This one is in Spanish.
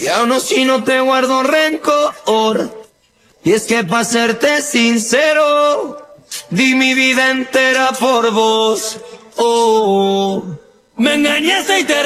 Y aún así no te guardo rencor. Y es que para serte sincero, di mi vida entera por vos. Oh, me engañaste y te